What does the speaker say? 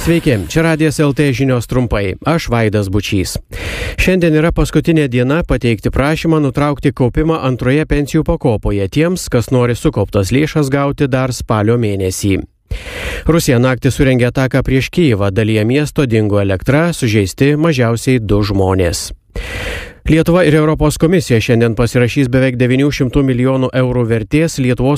Sveiki, čia Radijas LT žinios trumpai. Aš Vaidas Bučys. Šiandien yra paskutinė diena pateikti prašymą nutraukti kaupimą antroje pensijų pakopoje tiems, kas nori sukauptas lėšas gauti dar spalio mėnesį. Rusija naktį surengė ataką prieš Kyjivą, dalyje miesto dingo elektra, sužeisti mažiausiai 2 žmonės. Lietuva ir Europos komisija šiandien pasirašys beveik 900 milijonų eurų vertės Lietuvos